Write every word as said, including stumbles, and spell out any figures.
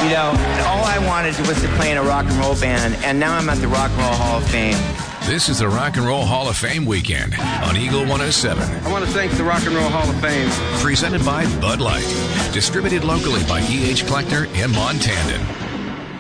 You know, all I wanted was to play in a rock and roll band, and now I'm at the Rock and Roll Hall of Fame. This is the Rock and Roll Hall of Fame weekend on Eagle one oh seven. I want to thank the Rock and Roll Hall of Fame. Presented by Bud Light. Distributed locally by E H Kleckner and Montandon.